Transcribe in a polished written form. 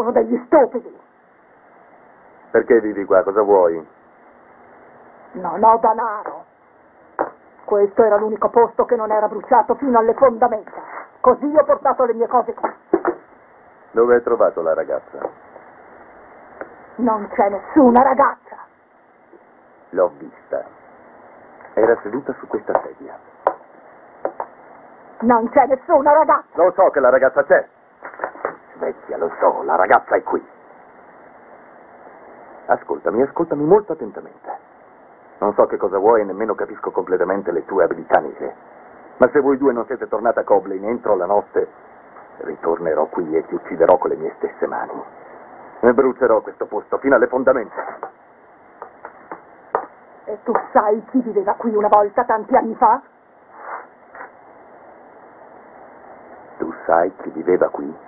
Sono degli stupidi. Perché vivi qua? Cosa vuoi? Non ho denaro. Questo era l'unico posto che non era bruciato fino alle fondamenta. Così ho portato le mie cose qua. Dove hai trovato la ragazza? Non c'è nessuna ragazza. L'ho vista. Era seduta su questa sedia. Non c'è nessuna ragazza. Lo so che la ragazza c'è. Vecchia, lo so, la ragazza è qui. Ascoltami molto attentamente. Non so che cosa vuoi e nemmeno capisco completamente le tue abilità nere. Ma se voi due non siete tornati a Coblin entro la notte, ritornerò qui e ti ucciderò con le mie stesse mani. E brucerò questo posto fino alle fondamenta. E tu sai chi viveva qui una volta tanti anni fa? Tu sai chi viveva qui?